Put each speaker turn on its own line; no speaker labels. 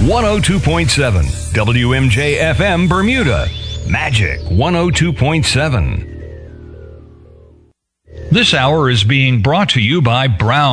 102.7 WMJ FM Bermuda. Magic 102.7. This hour is being brought to you by Brown